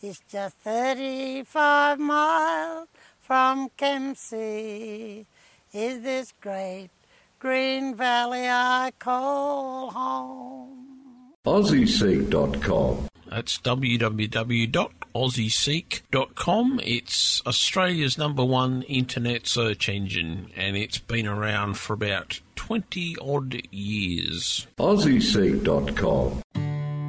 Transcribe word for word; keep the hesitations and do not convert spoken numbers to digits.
It's just thirty-five miles from Kempsey. Is this great green valley I call home? Aussie Seek dot com. That's w w w dot aussie seek dot com. It's Australia's number one internet search engine, and it's been around for about twenty odd years. Aussie Seek dot com.